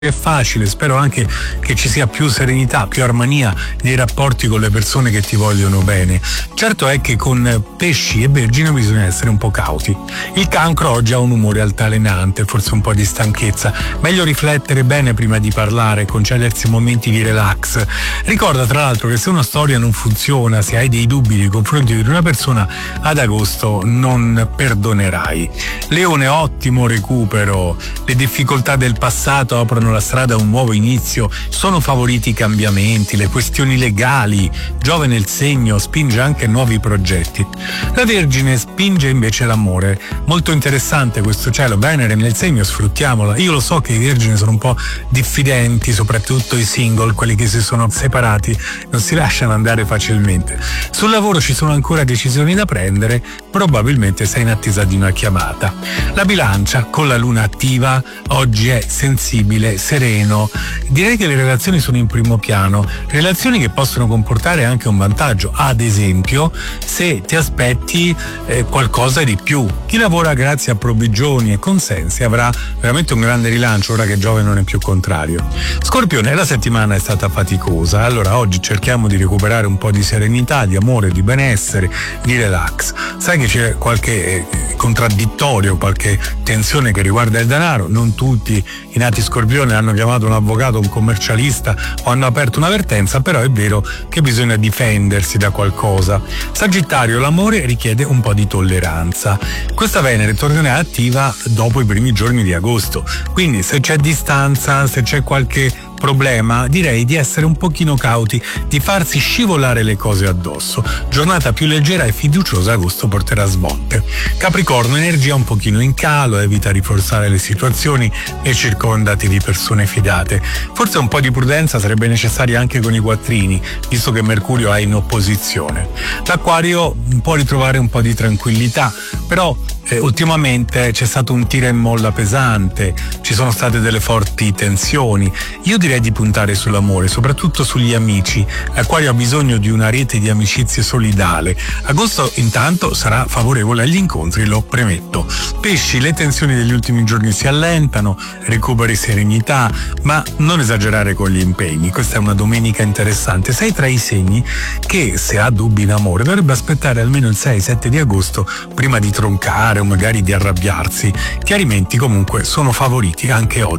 è facile, spero anche che ci sia più serenità, più armonia nei rapporti con le persone che ti vogliono bene. Certo è che con Pesci e Vergine bisogna essere un po' cauti. Il Cancro oggi ha un umore altalenante, forse un po' di stanchezza. Meglio riflettere bene prima di parlare, concedersi momenti di relax. Ricorda tra l'altro che se una storia non funziona, se hai dei dubbi nei confronti di una persona, ad agosto non perdonerai. Leone, ottimo recupero. Le difficoltà del passato aprono la strada a un nuovo inizio, sono favoriti i cambiamenti, le questioni legali. Giove nel segno spinge anche nuovi progetti. La Vergine spinge invece l'amore. Molto interessante questo cielo, Venere nel segno, sfruttiamola. Io lo so che i Vergini sono un po' diffidenti, soprattutto i single, quelli che si sono separati, non si lasciano andare facilmente. Sul lavoro ci sono ancora decisioni da prendere, probabilmente sei in attesa di una chiamata. La Bilancia, con la luna attiva, oggi è sensibile, sereno. Direi che le relazioni sono in primo piano, relazioni che possono comportare anche un vantaggio, ad esempio se ti aspetti qualcosa di più. Chi lavora grazie a provvigioni e consensi avrà veramente un grande rilancio ora che Giove non è più contrario. Scorpione, la settimana è stata faticosa, allora oggi cerchiamo di recuperare un po' di serenità, di amore, di benessere, di relax. Sai che c'è qualche contraddittorio, qualche tensione che riguarda il denaro, non tutti i nati Scorpione hanno chiamato un avvocato, un commercialista o hanno aperto un'avvertenza, però è vero che bisogna difendersi da qualcosa. Sagittario, l'amore richiede un po' di tolleranza. Questa Venere tornerà attiva dopo i primi giorni di agosto, quindi se c'è distanza, se c'è qualche problema, direi di essere un pochino cauti, di farsi scivolare le cose addosso. Giornata più leggera e fiduciosa, agosto porterà svolte. Capricorno, energia un pochino in calo, evita di forzare le situazioni e circondati di persone fidate. Forse un po' di prudenza sarebbe necessaria anche con i quattrini, visto che Mercurio è in opposizione. L'Acquario può ritrovare un po' di tranquillità, però ultimamente c'è stato un tira e molla pesante, ci sono state delle forti tensioni. Io direi di puntare sull'amore, soprattutto sugli amici. L'Acquario ha bisogno di una rete di amicizie solidale. Agosto intanto sarà favorevole agli incontri, lo premetto. Pesci, le tensioni degli ultimi giorni si allentano, recuperi serenità, ma non esagerare con gli impegni. Questa è una domenica interessante. Sei tra i segni che, se ha dubbi in amore, dovrebbe aspettare almeno il 6-7 di agosto prima di troncare o magari di arrabbiarsi. Chiarimenti comunque sono favoriti anche oggi.